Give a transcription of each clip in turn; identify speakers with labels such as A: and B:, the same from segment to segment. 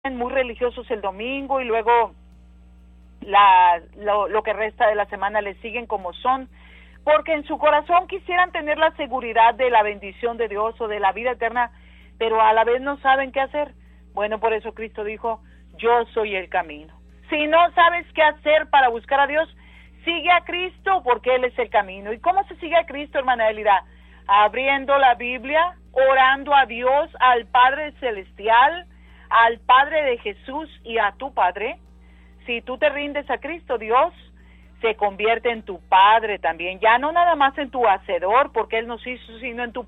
A: muy religiosos el domingo y luego lo que resta de la semana les siguen como son, porque en su corazón quisieran tener la seguridad de la bendición de Dios o de la vida eterna, pero a la vez no saben qué hacer. Bueno, por eso Cristo dijo, yo soy el camino. Si no sabes qué hacer para buscar a Dios, sigue a Cristo, porque Él es el camino. ¿Y cómo se sigue a Cristo, hermana Elida? Abriendo la Biblia, orando a Dios, al Padre Celestial, al Padre de Jesús y a tu Padre. Si tú te rindes a Cristo, Dios se convierte en tu Padre también, ya no nada más en tu Hacedor, porque Él nos hizo, sino en tu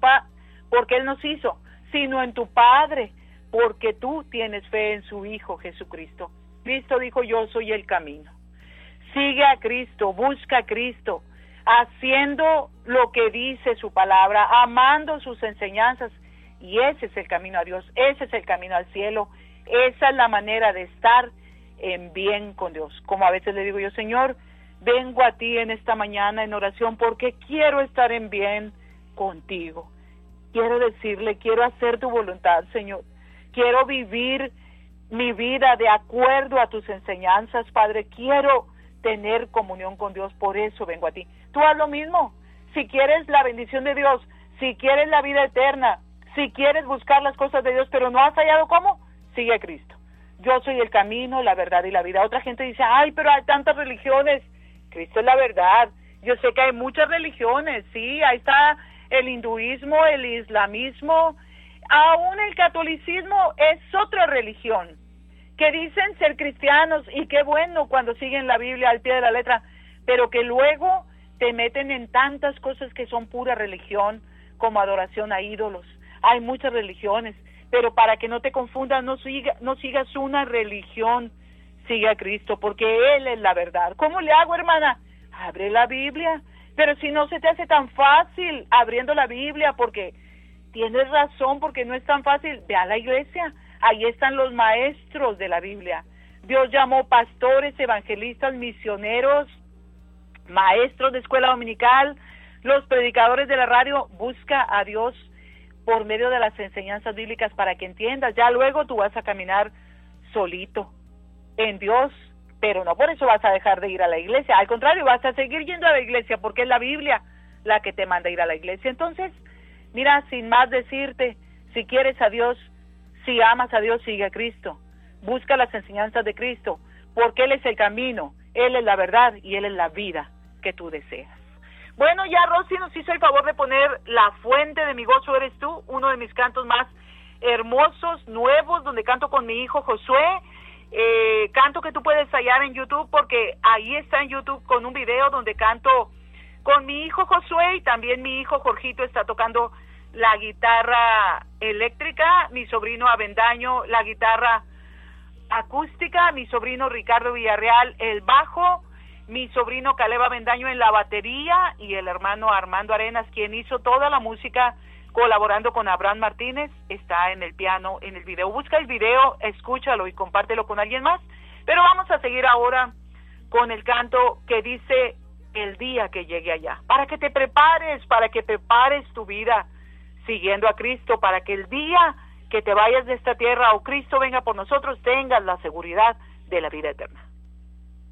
A: sino en tu Padre, porque tú tienes fe en su Hijo Jesucristo. Cristo dijo, yo soy el camino. Sigue a Cristo, busca a Cristo, haciendo lo que dice su palabra, amando sus enseñanzas, y ese es el camino a Dios, ese es el camino al cielo, esa es la manera de estar en bien con Dios. Como a veces le digo yo, Señor, vengo a ti en esta mañana en oración porque quiero estar en bien contigo. Quiero decirle, quiero hacer tu voluntad, Señor. Quiero vivir mi vida de acuerdo a tus enseñanzas, Padre. Quiero tener comunión con Dios, por eso vengo a ti. Tú haz lo mismo. Si quieres la bendición de Dios, si quieres la vida eterna, si quieres buscar las cosas de Dios, pero no has hallado cómo, sigue a Cristo. Yo soy el camino, la verdad y la vida. Otra gente dice, ay, pero hay tantas religiones. Cristo es la verdad. Yo sé que hay muchas religiones, sí, ahí está el hinduismo, el islamismo, aún el catolicismo es otra religión, que dicen ser cristianos, y qué bueno cuando siguen la Biblia al pie de la letra, pero que luego te meten en tantas cosas que son pura religión, como adoración a ídolos. Hay muchas religiones, pero para que no te confundas, no sigas una religión, sigue a Cristo, porque Él es la verdad. ¿Cómo le hago, hermana? Abre la Biblia, pero si no se te hace tan fácil abriendo la Biblia, porque tienes razón, porque no es tan fácil, ve a la iglesia, ahí están los maestros de la Biblia. Dios llamó pastores, evangelistas, misioneros, maestros de escuela dominical, los predicadores de la radio. Busca a Dios por medio de las enseñanzas bíblicas para que entiendas. Ya luego tú vas a caminar solito en Dios, pero no por eso vas a dejar de ir a la iglesia. Al contrario, vas a seguir yendo a la iglesia porque es la Biblia la que te manda ir a la iglesia. Entonces, mira, sin más decirte, si quieres a Dios, si amas a Dios, sigue a Cristo. Busca las enseñanzas de Cristo, porque Él es el camino, Él es la verdad y Él es la vida que tú deseas. Bueno, ya Rosy nos hizo el favor de poner La fuente de mi gozo eres tú, uno de mis cantos más hermosos, nuevos, donde canto con mi hijo Josué. Canto que tú puedes hallar en YouTube, porque ahí está en YouTube con un video donde canto con mi hijo Josué, y también mi hijo Jorgito está tocando la guitarra eléctrica, mi sobrino Avendaño la guitarra acústica, mi sobrino Ricardo Villarreal el bajo, mi sobrino Caleb Avendaño en la batería, y el hermano Armando Arenas, quien hizo toda la música colaborando con Abraham Martínez, está en el piano en el video. Busca el video, escúchalo y compártelo con alguien más. Pero vamos a seguir ahora con el canto que dice el día que llegue allá, para que te prepares, tu vida siguiendo a Cristo, para que el día que te vayas de esta tierra o Cristo venga por nosotros, tengas la seguridad de la vida eterna.